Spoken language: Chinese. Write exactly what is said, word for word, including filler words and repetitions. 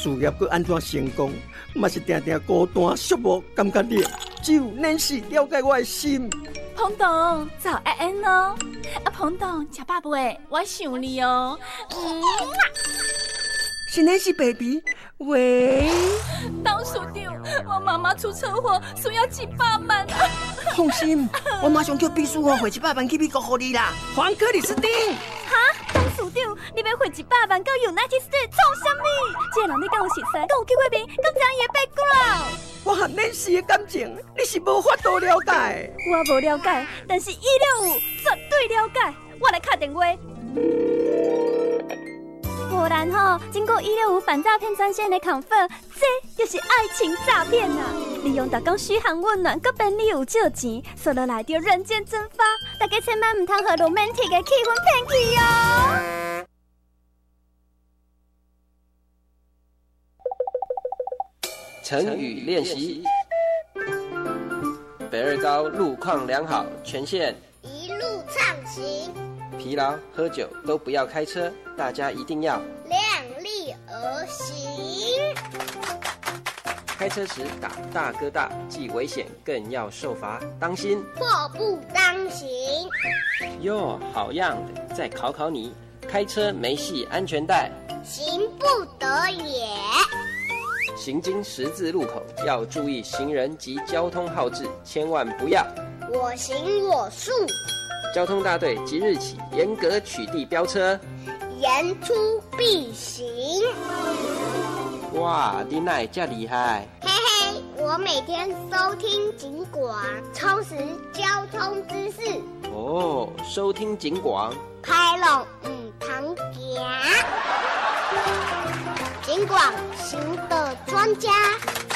事业搁安怎成功，嘛是定定孤单寂寞，感觉你只有恁是了解我的心。 彭董，早安安哦！啊，彭董，吃饱未？我想你哦。嗯， 是恁是 baby， 喂。 董事长，我妈妈出车祸，需要一百万。 放心，我马上叫秘书哦，汇一百万去美国给你啦。黄克里斯汀。 哈，董事长，你要汇一百万到 United States 创啥物？这个人你敢有熟悉？敢有去过面？敢知伊的 background？ 我和恁是的感情，你是无法度了解。 我无了解，但是一六五绝对了解。我来打电话。果然吼，经过一六五反诈骗专线的confirm，这就是爱情诈骗呐！利用大家嘘寒问暖，搁便利有借钱，说落来就人间蒸发。大家千万唔通和 romantic 的气氛骗去哦。 成语练习：北二高路况良好，全线一路畅行。 疲劳、喝酒都不要开车，大家一定要量力而行。 开车时打大哥大，既危险更要受罚，当心祸不当行。 哟，好样的！再考考你，开车没系安全带， 行不得也。 行经十字路口要注意行人及交通号志，千万不要我行我素。 交通大队即日起严格取缔飙车， 言出必行。 哇，你哪会这厉害？ 嘿嘿，我每天收听警广，充实交通知识。 哦，收听警广， 开龙唔通行。警广行的专家。